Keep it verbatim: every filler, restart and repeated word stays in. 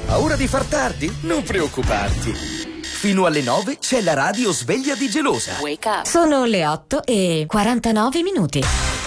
Paura di far tardi? Non preoccuparti. Fino alle nove c'è la radio sveglia di Gelosa. Wake up. Sono le otto e quarantanove minuti.